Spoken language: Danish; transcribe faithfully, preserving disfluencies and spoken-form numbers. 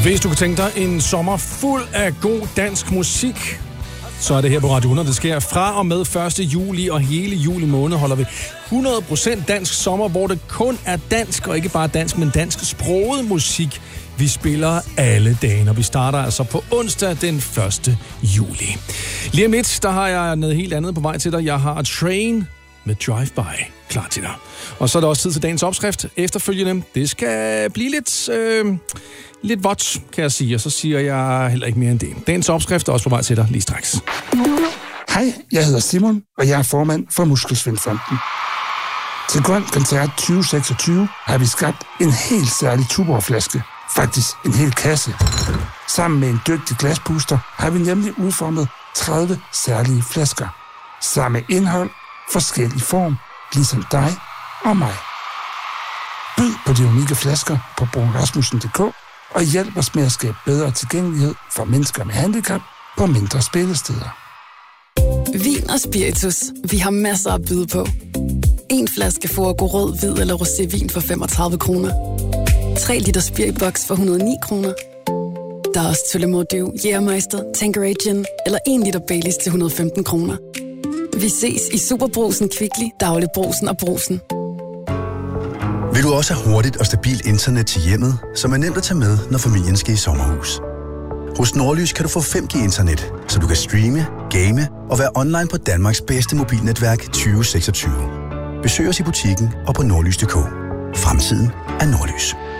Hvis du kan tænke dig en sommer fuld af god dansk musik, så er det her på Radio hundrede, det sker. Fra og med første juli og hele juli måned holder vi hundrede procent dansk sommer, hvor det kun er dansk, og ikke bare dansk, men dansk sproget musik. Vi spiller alle dage, og vi starter altså på onsdag den første juli. Lige om lidt, der har jeg noget helt andet på vej til dig. Jeg har Train med Drive-By klar til dig. Og så er der også tid til dagens opskrift. Efterfølgende, det skal blive lidt, øh, lidt vådt, kan jeg sige. Og så siger jeg heller ikke mere end det. Dagens opskrift er også på vej til dig lige straks. Hej, jeg hedder Simon, og jeg er formand for Muskelsvindfonden. Til Grøn Koncert tyve seksogtyve har vi skabt en helt særlig Tuborg-flaske. Faktisk en hel kasse. Sammen med en dygtig glaspuster har vi nemlig udformet tredive særlige flasker. Samme indhold, forskellig form, ligesom dig og mig. Byd på de unikke flasker på bruun rasmussen punktum d k og hjælp os med at skabe bedre tilgængelighed for mennesker med handicap på mindre spillesteder. Vin og spiritus. Vi har masser at byde på. En flaske Forgo rød, hvid eller rosévin for femogtredive kroner. tre liter Spiritbox for et hundrede og ni kroner. Der er også Tullemordew, Jægermeister, Tanqueray Gin eller en liter Baileys til et hundrede og femten kroner. Vi ses i Superbrugsen, Kvickly, Dagligbrugsen og Brugsen. Vil du også have hurtigt og stabilt internet til hjemmet, som er nemt at tage med, når familien skal i sommerhus? Hos Nordlys kan du få fem G internet, så du kan streame, game og være online på Danmarks bedste mobilnetværk tyve seksogtyve. Besøg os i butikken og på nordlys punktum d k. Fremtiden er Nordlys.